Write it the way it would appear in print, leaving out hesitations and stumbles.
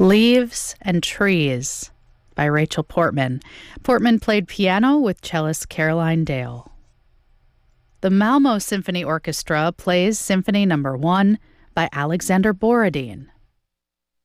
Leaves and Trees by Rachel Portman. Portman played piano with cellist Caroline Dale. The Malmo Symphony Orchestra plays Symphony No. 1 by Alexander Borodin.